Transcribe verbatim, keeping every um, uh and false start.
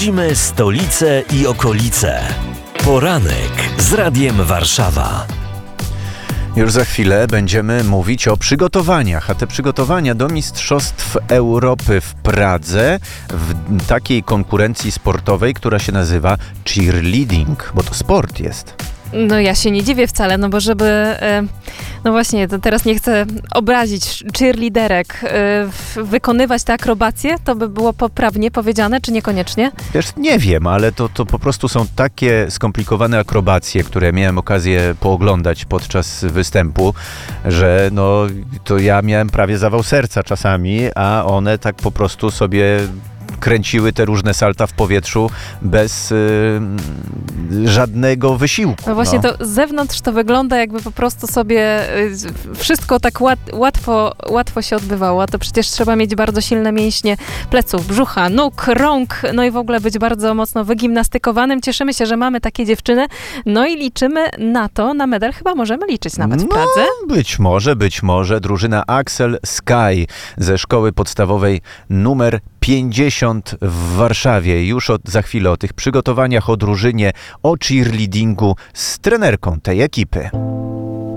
Śledzimy stolicę i okolice. Poranek z Radiem Warszawa. Już za chwilę będziemy mówić o przygotowaniach, a te przygotowania do Mistrzostw Europy w Pradze w takiej konkurencji sportowej, która się nazywa cheerleading, bo to sport jest. No ja się nie dziwię wcale, no bo żeby, no właśnie, to teraz nie chcę obrazić cheerleaderek, wykonywać te akrobacje, to by było poprawnie powiedziane, czy niekoniecznie? Wiesz, nie wiem, ale to, to po prostu są takie skomplikowane akrobacje, które miałem okazję pooglądać podczas występu, że no to ja miałem prawie zawał serca czasami, a one tak po prostu sobie kręciły te różne salta w powietrzu bez y, żadnego wysiłku. No właśnie, no. to z zewnątrz to wygląda, jakby po prostu sobie y, wszystko tak łat, łatwo, łatwo się odbywało, a to przecież trzeba mieć bardzo silne mięśnie pleców, brzucha, nóg, rąk, no i w ogóle być bardzo mocno wygimnastykowanym. Cieszymy się, że mamy takie dziewczyny, no i liczymy na to, na medal chyba możemy liczyć nawet w Pradze. No, być może, być może. Drużyna Axel Sky ze szkoły podstawowej numer pięćdziesiąt w Warszawie. Już od, za chwilę o tych przygotowaniach, o drużynie, o cheerleadingu z trenerką tej ekipy.